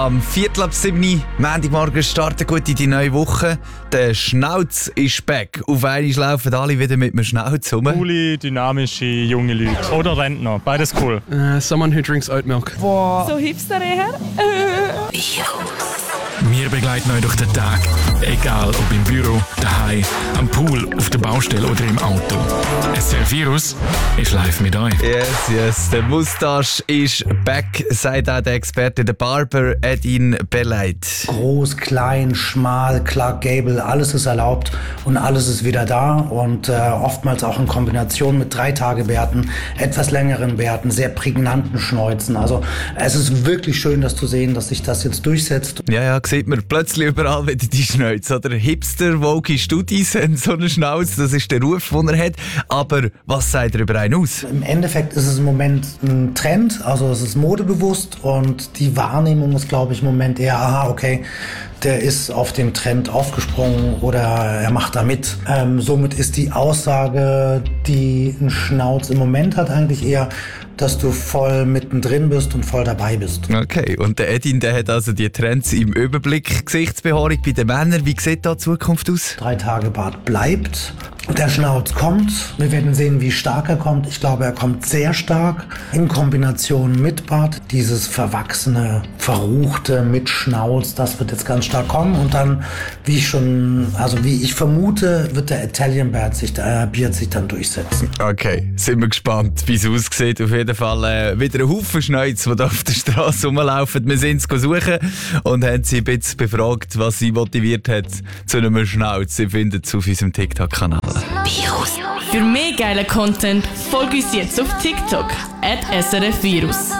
Am 6:45, Montagmorgen starten gut in die neue Woche. Der Schnauz ist back. Auf einmal laufen alle wieder mit einem Schnauz rum. Coole, dynamische, junge Leute. Oder Rentner. Beides cool. Someone who drinks oat milk. Boah. So hipster her. Wir begleiten euch durch den Tag. Egal ob im Büro, daheim, am Pool, auf der Baustelle oder im Auto. SRF Virus ist live mit euch. Yes. Der Moustache ist back, sagt auch der Experte, der Barber Edin Berleit. Groß, klein, schmal, Clark Gable, alles ist erlaubt und alles ist wieder da. Und oftmals auch in Kombination mit 3-Tage-Bärten, etwas längeren Bärten, sehr prägnanten Schnäuzen. Also es ist wirklich schön, das zu sehen, dass sich das jetzt durchsetzt. Ja, sieht man plötzlich überall wieder die Schnauze. Oder Hipster, woke Studis haben so eine Schnauze, das ist der Ruf, den er hat. Aber was sagt er über einen aus? Im Endeffekt ist es im Moment ein Trend, also es ist modebewusst und die Wahrnehmung ist, glaube ich, im Moment eher, aha, okay, der ist auf den Trend aufgesprungen oder er macht da mit. Somit ist die Aussage, die ein Schnauz im Moment hat, eigentlich eher, dass du voll mittendrin bist und voll dabei bist. Okay, und der Edin, der hat also die Trends im Überblick. Gesichtsbehaarung bei den Männern, wie sieht da die Zukunft aus? 3-Tage-Bart bleibt. Der Schnauz kommt. Wir werden sehen, wie stark er kommt. Ich glaube, er kommt sehr stark. In Kombination mit Bart. Dieses verwachsene, verruchte mit Schnauz, das wird jetzt ganz stark kommen. Und dann, wie ich vermute, wird der Italian Beard sich dann durchsetzen. Okay, sind wir gespannt, wie es aussieht. Auf jeden Fall wieder ein Haufen Schnäuze, die da auf der Straße rumlaufen. Wir sind es suchen und haben sie ein bisschen befragt, was sie motiviert hat zu einem Schnauz. Sie findet es auf unserem TikTok-Kanal. Für mehr geilen Content folge uns jetzt auf TikTok @SRF Virus.